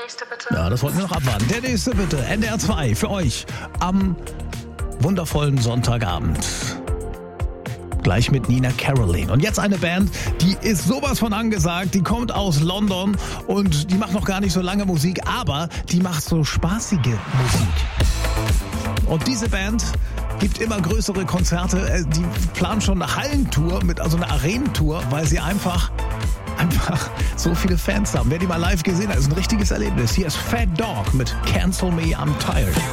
nächste bitte. Ja, das wollten wir noch abwarten. Der nächste bitte. NDR 2 für euch am wundervollen Sonntagabend. Gleich mit Nina Caroline. Und jetzt eine Band, die ist sowas von angesagt. Die kommt aus London und die macht noch gar nicht so lange Musik, aber die macht so spaßige Musik. Und diese Band gibt immer größere Konzerte. Die planen schon eine Hallentour, also eine Arenentour, weil sie einfach so viele Fans haben. Wer die mal live gesehen hat, ist ein richtiges Erlebnis. Hier ist Fat Dog mit Cancel Me, I'm Tired.